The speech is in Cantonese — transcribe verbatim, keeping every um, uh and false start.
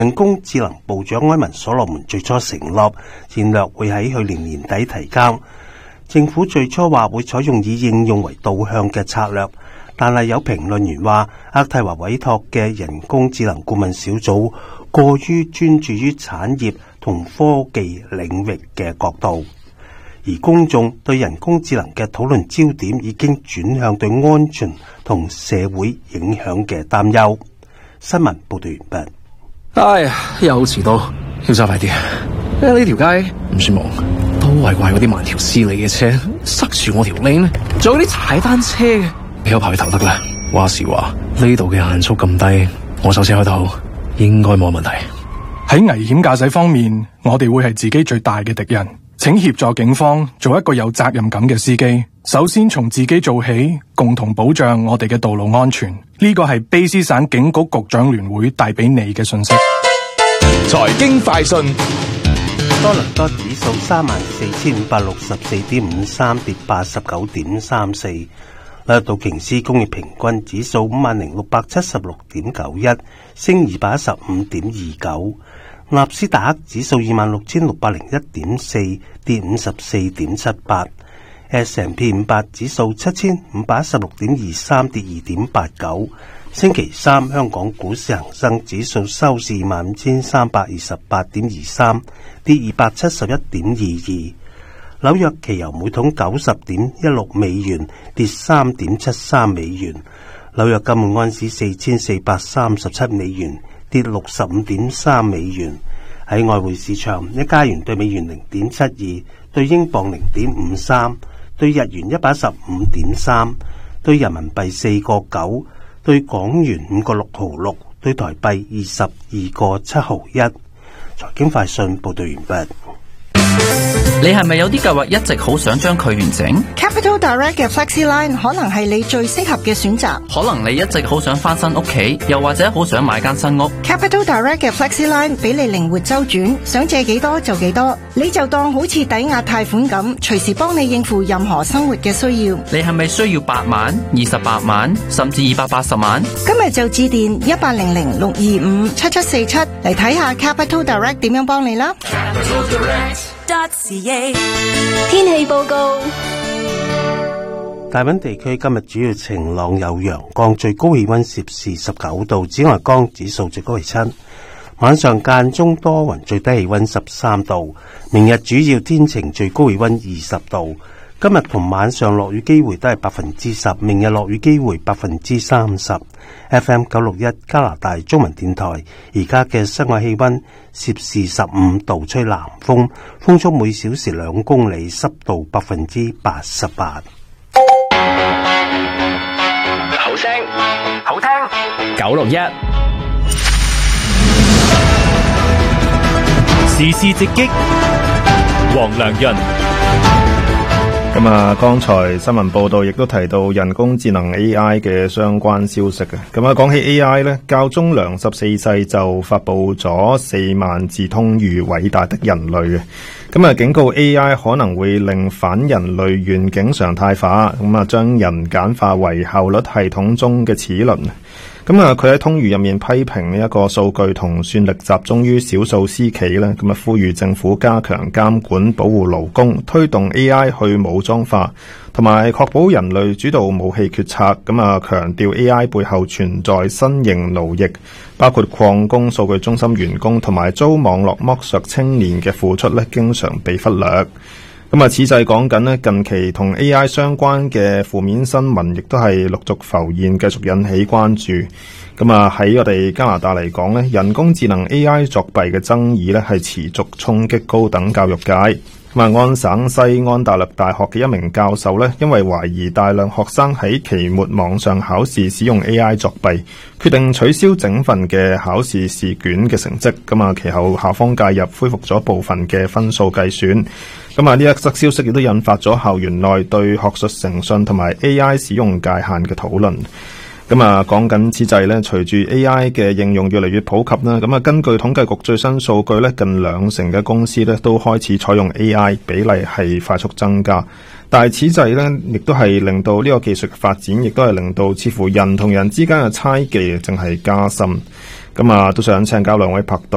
人工智能部長埃文所羅門最初承諾戰略會喺去年年底提交。政府最初話會採用以應用為導向嘅策略，但係有評論員話，渥太華委託嘅人工智能顧問小組過於專注於產業同科技領域嘅角度，而公眾對人工智能嘅討論焦點已經轉向對安全同社會影響嘅擔憂。新聞報道完畢。 哎呀，又遲到，要揸快啲。呢條街唔算忙，都係怪嗰啲慢條斯理嘅車塞住我條 lane，仲有啲踩單車嘅，俾我跑去頭得啦。話時話，呢度嘅限速咁低，我手車開到應該冇問題。 喺危險駕駛方面，我哋會係自己最大嘅敵人。請協助警方做一個有責任感嘅司機。首先從自己做起，共同保障我哋嘅道路安全。呢個係卑詩省警局局長聯會帶俾你嘅信息。 財經快訊。 多倫多指數三萬四千五百六十四點五三，跌八十九點三四。紐約道瓊斯工業平均指數五萬零六百七十六點九一，升二百一十五點二九。納斯達克指數二萬六千六百零一點四，跌五十四點七八。S and P 五百指數七千五百一十六點二三，跌二點八九。星期三香港股市恒生指數收市二萬五千三百二十八點二三，跌二百七十一點二二。紐約期油每桶九十點一六美元，跌三點七三美元。紐約金每安士四千四百三十七美元，跌六十五點三美元。喺外匯市場，一加元對美元零點七二，對英鎊零點五三，對日元一百一十五點三，對人民幣四個九，對港元五個六毫六，對台幣二十二個七毫一。財經快訊報道完畢。 你係咪有啲計劃一直好想將佢完成？ Capital Direct 嘅 FlexiLine 可能係你最適合嘅選擇。 可能你一直好想翻新屋企，又或者好想買間新屋。 Capital Direct 嘅 FlexiLine 俾你靈活周轉，想借幾多就幾多，你就當好似抵押貸款咁，隨時幫你應付任何生活嘅需要。 你係咪需要八萬、二十八萬，甚至二百八十萬？ 今日就致電一八零零六二五七七四七嚟睇下 Capital Direct 點樣幫你啦。 天氣報告。 大溫地區今日主要晴朗有陽光，最高氣溫攝氏十九度，紫外光指數最高係七。晚上間中多雲，最低氣溫十三度。明日主要天晴，最高氣溫二十度。今日同晚上落雨機會都係百分之十，明日落雨機會百分之三十。F M 九六一加拿大中文電台，而家嘅室外氣溫攝氏十五度，吹南風，風速每小時兩公里，濕度百分之八十八。 好聲好聽， 九六一時事直擊，黃良潤。 咁啊，剛才新聞報道亦都提到人工智能 A I 嘅相關消息嘅。咁啊，講起 A I 呢，教宗良十四世就發佈咗四萬字通諭偉大的人類嘅。咁啊，警告 A I 可能會令反人類願景常態化，咁啊，將人簡化為效率系統中嘅齒輪。咁啊，佢喺通諭入面批評呢一個數據同算力集中於少數私企咧，咁啊，呼籲政府加強監管、保護勞工，推動 A I 去武裝化，同埋確保人類主導武器決策。咁啊，強調 A I 背後存在新型奴役，包括礦工、數據中心員工同埋遭網絡剝削青年嘅付出咧，經常被忽略。咁啊，此際講緊呢，近期同 A I 相關嘅負面新聞，亦都係陸續浮現，繼續引起關注。咁啊，喺我哋加拿大嚟講呢，人工智能 A I 作弊嘅爭議呢，係持續衝擊高等教育界。咁啊，安省西安大略大學嘅一名教授呢，因為懷疑大量學生喺期末網上考試使用 A I 作弊，決定取消整份嘅考試試卷嘅成績。咁啊，其後校方介入，恢復咗部分嘅分數計算。咁啊，呢一則消息亦都引發咗校園內對學術誠信同埋 A I 使用界限嘅討論。咁啊，講緊此際呢，隨住 A I 嘅應用越嚟越普及啦，咁啊，根據統計局最新數據呢，近兩成嘅公司呢都開始採用 A I， 比例係快速增加。但係此際呢，亦都係令到呢個技術嘅發展，亦都係令到似乎人同人之間嘅猜忌正係加深。咁啊，都想請教兩位拍檔